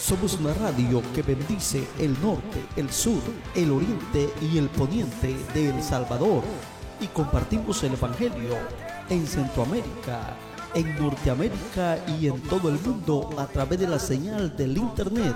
Somos una radio que bendice el norte, el sur, el oriente y el poniente de El Salvador y compartimos el Evangelio en Centroamérica, en Norteamérica y en todo el mundo a través de la señal del Internet